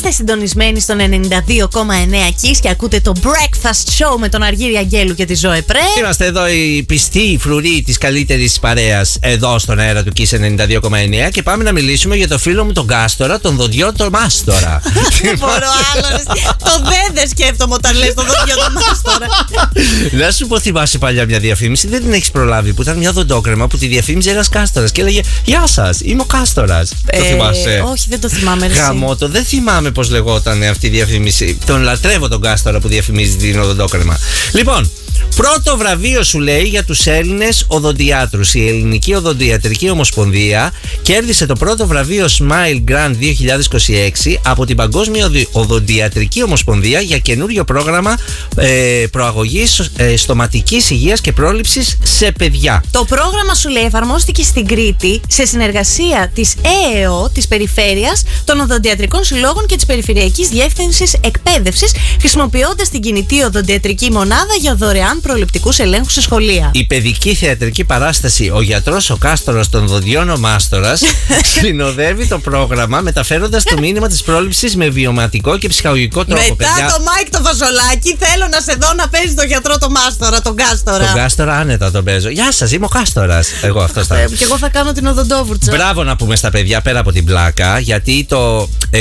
Είστε συντονισμένοι στον 92,9 Kiss και ακούτε το Breakfast Show με τον Αργύρη Αγγέλου και τη Ζωέ Πρέ. Είμαστε εδώ οι πιστοί φρουροί της καλύτερης παρέας εδώ στον αέρα του Kiss 92,9 και πάμε να μιλήσουμε για το φίλο μου τον Κάστορα, τον δοντιό τον Μάστορα. Δεν μπορώ άλλο. Το δεν σκέφτομαι όταν λες το δοντιό τον Μάστορα. Να σου πω, θυμάσαι παλιά μια διαφήμιση, δεν την έχεις προλάβει, που ήταν μια δοντόκρεμα που τη διαφήμιζε ένας Κάστορας και έλεγε «Γεια σας, είμαι ο Κάστορας». Το θυμάσαι? Όχι, δεν το θυμάμαι. Γαμώτο, δεν θυμάμαι πώς λεγόταν αυτή η διαφήμιση. Τον λατρεύω τον Κάστορα που διαφημίζει την οδοντόκρεμα. Λοιπόν, πρώτο βραβείο σου λέει για τους Έλληνες οδοντιάτρους. Η Ελληνική Οδοντιατρική Ομοσπονδία κέρδισε το πρώτο βραβείο Smile Grand 2026 από την Παγκόσμια Οδοντιατρική Ομοσπονδία για καινούριο πρόγραμμα προαγωγής στοματικής υγείας και πρόληψης σε παιδιά. Το πρόγραμμα σου λέει εφαρμόστηκε στην Κρήτη σε συνεργασία της ΕΕΟ, της Περιφέρειας, των Οδοντιατρικών Συλλόγων και της Περιφερειακής Διεύθυνσης Εκπαίδευσης, χρησιμοποιώντας την κινητή οδοντιατρική μονάδα για δωρεάν προληπτικούς ελέγχους σε σχολεία. Η παιδική θεατρική παράσταση «Ο γιατρός ο Κάστορας των δοντιών ο Μάστορας» συνοδεύει το πρόγραμμα, μεταφέροντας το μήνυμα της πρόληψης με βιωματικό και ψυχαγωγικό τρόπο. Μετά παιδιά, το Μάικ το Φασολάκι, θέλω να σε δω να παίζει τον γιατρό τον Μάστορα, τον Κάστορα. Τον Κάστορα άνετα τον παίζω. Γεια σας, είμαι ο Κάστορας. Εγώ αυτό θα. Και εγώ θα κάνω την οδοντόβουρτσα. Μπράβο να πούμε στα παιδιά πέρα από την πλάκα, γιατί